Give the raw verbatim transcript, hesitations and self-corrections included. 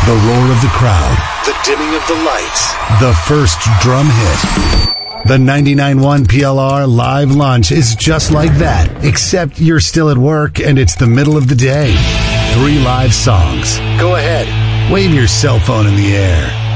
The roar of the crowd. The dimming of the lights. The first drum hit. The ninety-nine point one P L R Live Lunch is just like that, except you're still at work and it's the middle of the day. Three live songs. Go ahead, wave your cell phone in the air.